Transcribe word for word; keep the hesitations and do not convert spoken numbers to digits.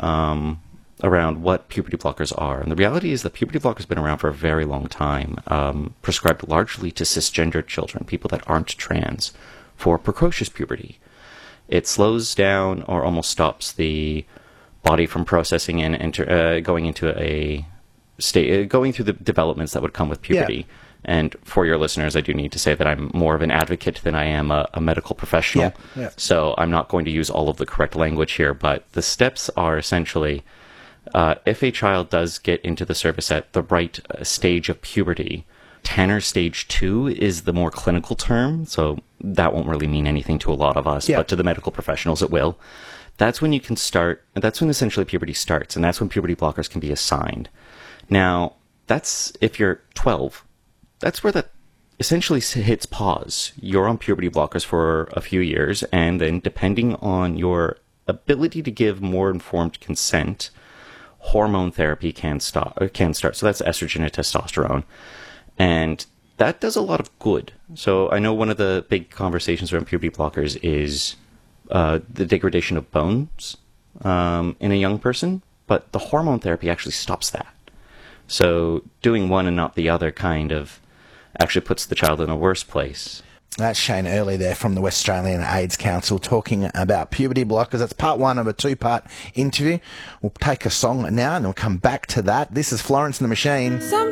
um, around what puberty blockers are. And the reality is that puberty blockers have been around for a very long time, um, prescribed largely to cisgendered children, people that aren't trans, for precocious puberty. It slows down or almost stops the body from processing and enter, uh, going into a state, uh, going through the developments that would come with puberty. Yeah. And for your listeners, I do need to say that I'm more of an advocate than I am a, a medical professional. Yeah, yeah. So I'm not going to use all of the correct language here, but the steps are essentially, uh, if a child does get into the service at the right uh, stage of puberty, Tanner stage two is the more clinical term, so that won't really mean anything to a lot of us, yeah. but to the medical professionals it will. That's when you can start, that's when essentially puberty starts, and that's when puberty blockers can be assigned. Now, that's if you're twelve. That's where that essentially hits pause. You're on puberty blockers for a few years, and then depending on your ability to give more informed consent, hormone therapy can stop, can start. So that's estrogen and testosterone. And that does a lot of good. So I know one of the big conversations around puberty blockers is uh, the degradation of bones um, in a young person, but the hormone therapy actually stops that. So doing one and not the other kind of actually puts the child in a worse place. That's Shane Early there from the West Australian AIDS Council talking about puberty blockers. That's part one of a two-part interview. We'll take a song now and we'll come back to that. This is Florence and the Machine. Some